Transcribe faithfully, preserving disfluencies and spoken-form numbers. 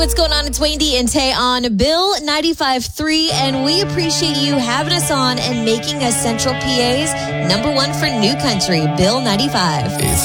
what's going on? It's Wendy and Tay on Bill ninety-five point three, and we appreciate you having us on and making us Central P A's number one for new country, Bill ninety-five.